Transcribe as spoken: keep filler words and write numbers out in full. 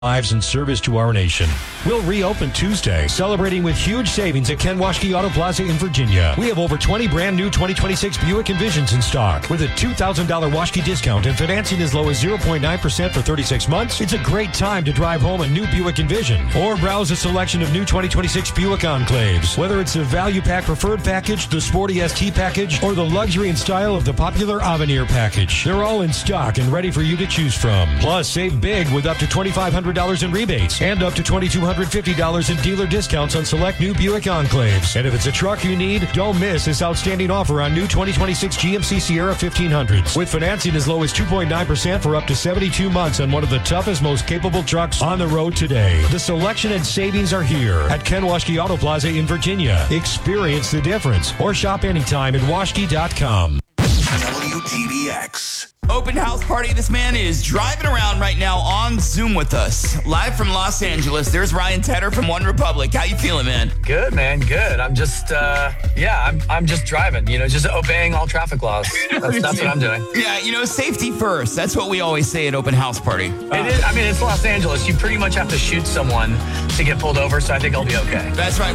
lives and service to our nation. We'll reopen Tuesday, celebrating with huge savings at Ken Washke Auto Plaza in Virginia. We have over twenty brand new twenty twenty-six Buick Envisions in stock with a two thousand dollars Washke discount and financing as low as zero point nine percent for thirty-six months. It's a great time to drive home a new Buick Envision or browse a selection of new twenty twenty-six Buick Enclaves. Whether it's the Value Pack Preferred Package, the Sporty S T Package, or the luxury and style of the popular Avenir Package, they're all in stock and ready for you to choose from. Plus, save big with up to twenty-five hundred dollars in rebates and up to two thousand two hundred fifty dollars in dealer discounts on select new Buick Enclaves. And if it's a truck you need, don't miss this outstanding offer on new twenty twenty-six G M C Sierra fifteen hundreds with financing as low as two point nine percent for up to seventy-two months on one of the toughest, most capable trucks on the road today. The selection and savings are here at Ken Washke Auto Plaza in Virginia. Experience the difference or shop anytime at washke dot com. W T B X. Open house party. This man is driving around right now on Zoom with us. Live from Los Angeles, there's Ryan Tedder from One Republic. How you feeling, man? Good, man. Good. I'm just, uh, yeah, I'm I'm just driving, you know, just obeying all traffic laws. That's, that's what I'm doing. Yeah, you know, safety first. That's what we always say at open house party. It is, I mean, it's Los Angeles. You pretty much have to shoot someone to get pulled over, so I think I'll be okay. That's right.